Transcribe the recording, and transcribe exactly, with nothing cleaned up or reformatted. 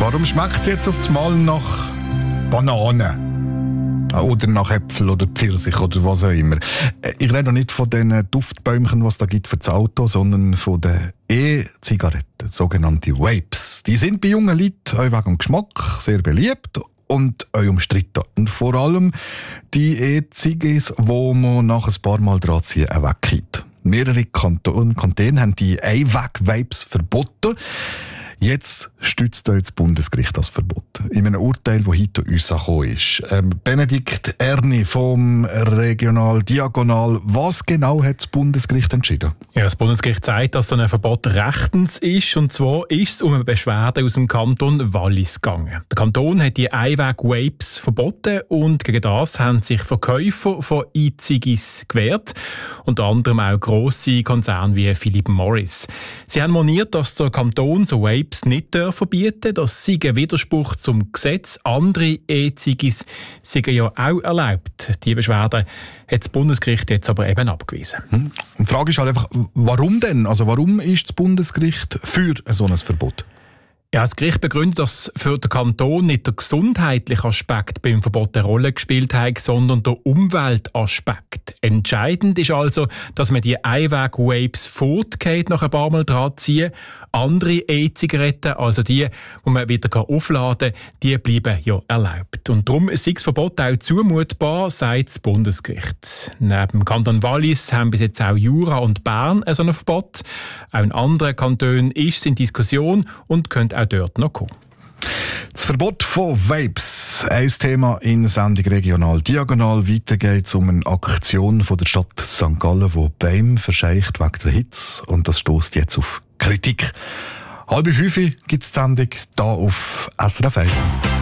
Warum schmeckt es jetzt auf das Mal nach Banane? Oder nach Äpfel oder Pfirsich oder was auch immer. Ich rede nicht von den Duftbäumchen, was es da gibt für das Auto, sondern von den E-Zigaretten, sogenannte Vapes. Die sind bei jungen Leuten auch wegen Geschmack sehr beliebt und auch umstritten. Und vor allem die E-Zigis, wo man nach ein paar Mal dran ziehen weggeht. Mehrere Kantone, Kantone haben die E-Vapes verboten. Jetzt stützt das Bundesgericht das Verbot. In einem Urteil, das heute uns angekommen ist. Ähm, Benedikt Erni vom Regional Diagonal. Was genau hat das Bundesgericht entschieden? Ja, das Bundesgericht sagt, dass so ein Verbot rechtens ist. Und zwar ist es um eine Beschwerde aus dem Kanton Wallis gegangen. Der Kanton hat die Einweg-Vapes verboten und gegen das haben sich Verkäufer von E-Zigis gewehrt. Unter anderem auch grosse Konzerne wie Philip Morris. Sie haben moniert, dass der Kanton so Vapes nicht verbieten. Das sei ein Widerspruch zum Gesetz. Andere E-Zigis sind ja auch erlaubt. Die Beschwerde hat das Bundesgericht jetzt aber eben abgewiesen. Hm. Und die Frage ist halt einfach, warum denn? Also warum ist das Bundesgericht für so ein Verbot? Ja, das Gericht begründet, dass für den Kanton nicht der gesundheitliche Aspekt beim Verbot eine Rolle gespielt hat, sondern der Umweltaspekt. Entscheidend ist also, dass man die Einweg-Vapes fortgeht nach ein paar Mal dran ziehen. Andere E-Zigaretten, also die, die man wieder aufladen kann, die bleiben ja erlaubt. Und darum ist das Verbot auch zumutbar, sagt das Bundesgericht. Neben dem Kanton Wallis haben bis jetzt auch Jura und Bern ein solches Verbot. Auch in anderen Kantonen ist es in Diskussion und könnte auch dort noch kommen. Das Verbot von Vapes, ein Thema in der Sendung Regional Diagonal. Weiter geht es um eine Aktion von der Stadt Sankt Gallen, die Bäume verscheucht wegen der Hitze. Und das stößt jetzt auf Kritik. Halb fünf gibt es die Sendung hier auf S R F eins.